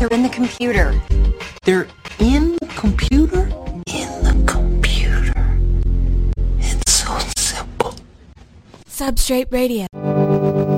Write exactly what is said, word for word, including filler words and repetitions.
They're in the computer. They're in the computer? In the computer. It's so simple. Substrate Radio.